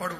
ਪੜੋ।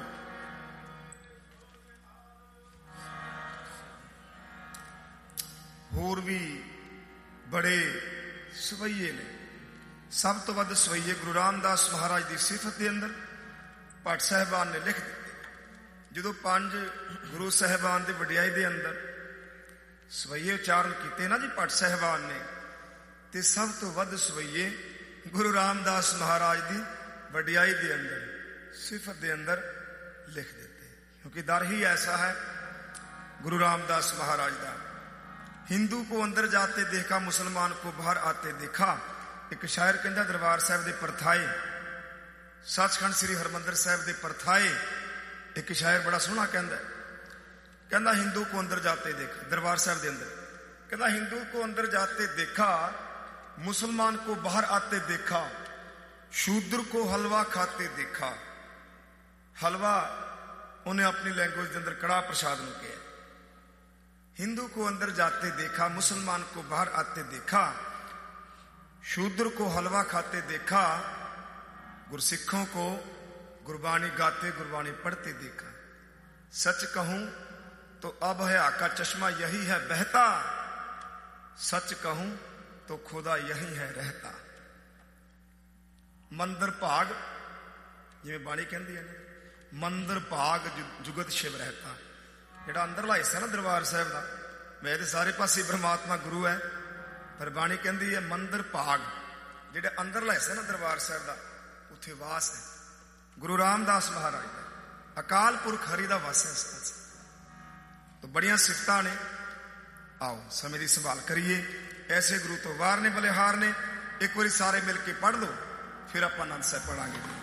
ਹੋਰ ਵੀ ਬੜੇ ਸਵਈਏ ਨੇ। ਸਭ ਤੋਂ ਵੱਧ ਸਵਈਏ ਗੁਰੂ ਰਾਮਦਾਸ ਮਹਾਰਾਜ ਦੀ ਸਿਫਤ ਦੇ ਅੰਦਰ ਭੱਟ ਸਾਹਿਬਾਨ ਨੇ ਲਿਖ ਦਿੱਤੇ। ਜਦੋਂ 5 ਗੁਰੂ ਸਾਹਿਬਾਨ ਦੀ ਵਡਿਆਈ ਦੇ ਅੰਦਰ ਸਵਈਏ ਉਚਾਰਨ ਕੀਤੇ ਨਾ ਜੀ ਭੱਟ ਸਾਹਿਬਾਨ ਨੇ, ਤੇ ਸਭ ਤੋਂ ਵੱਧ ਸਵਈਏ ਗੁਰੂ ਰਾਮਦਾਸ ਮਹਾਰਾਜ ਦੀ ਵਡਿਆਈ ਦੇ ਅੰਦਰ ਸਿਫਤ ਦੇ ਅੰਦਰ ਲਿਖ ਦਿੱਤੇ। ਕਿਉਂਕਿ ਦਰ ਹੀ ਐਸਾ ਹੈ गुरु रामदास महाराज का। हिंदू को अंदर जाते देखा, मुसलमान को बाहर आते देखा। एक शायर कहता दरबार साहब के परथाए, सचखंड श्री हरमंदर साहब के परथाए। एक शायर बड़ा सोहना कहता हिंदू को अंदर जाते देखा, दरबार साहब के अंदर कहता हिंदू को अंदर जाते देखा, मुसलमान को बाहर आते देखा, शूद्र को हलवा खाते देखा। हलवा उन्हें अपनी लैंग्वेज के अंदर कड़ा प्रसाद में किया। हिंदू को अंदर जाते देखा, मुसलमान को बाहर आते देखा, शूद्र को हलवा खाते देखा, गुरसिखों को गुरबानी गाते गुरबानी पढ़ते देखा। सच कहूं तो अब है आका चश्मा यही है बहता, सच कहूं तो खुदा यही है रहता। मंदिर भाग जिवें बाणी कहंदी है, मंदिर भाग जुगत शिव रहता। ਜਿਹੜਾ ਅੰਦਰਲਾ ਹਿੱਸਾ ਨਾ ਦਰਬਾਰ ਸਾਹਿਬ ਦਾ, ਵੈਸੇ ਤਾਂ ਸਾਰੇ ਪਾਸੇ ਬ੍ਰਹਮਾਤਮਾ ਗੁਰੂ ਹੈ, ਪਰ ਬਾਣੀ ਕਹਿੰਦੀ ਹੈ ਮੰਦਰ ਭਾਗ, ਜਿਹੜਾ ਅੰਦਰਲਾ ਹਿੱਸਾ ਨਾ ਦਰਬਾਰ ਸਾਹਿਬ ਦਾ, ਉੱਥੇ ਵਾਸ ਹੈ ਗੁਰੂ ਰਾਮਦਾਸ ਮਹਾਰਾਜ ਦਾ। ਅਕਾਲ ਪੁਰਖ ਹਰੀ ਦਾ ਵਾਸ ਹੈ ਇਸ ਪਾਸੇ। ਤਾਂ ਬੜੀਆਂ ਸਿਫਤਾਂ ਨੇ। ਆਓ ਸਮੇਂ ਦੀ ਸੰਭਾਲ ਕਰੀਏ। ਐਸੇ ਗੁਰੂ ਤੋਂ ਵਾਰ ਨੇ ਬਲਿਹਾਰ ਨੇ। ਇੱਕ ਵਾਰੀ ਸਾਰੇ ਮਿਲ ਕੇ ਪੜ੍ਹ ਲਓ, ਫਿਰ ਆਪਾਂ ਆਨੰਦ ਸਾਹਿਬ ਪੜਾਂਗੇ।